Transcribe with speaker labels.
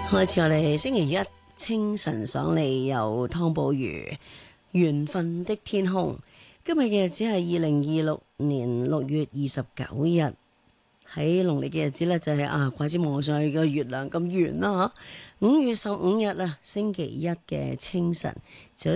Speaker 1: 開始我哋星期一清晨爽利有湯寶如緣分的天空。今日嘅日子係2026年6月29日，喺農曆嘅日子呢，就係怪之望上去個月亮咁圓啦吓。5月15日啊，星期一嘅清晨。